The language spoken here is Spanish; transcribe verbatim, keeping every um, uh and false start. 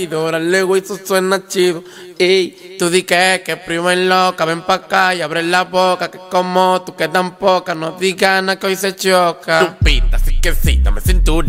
Órale, güey, eso suena chido. Ey, tú di que, que prima en loca, ven pa' acá y abre la boca. Que como tú que tan poca, no digas nada que hoy se choca. Tupita, así que sí, dame cinturita.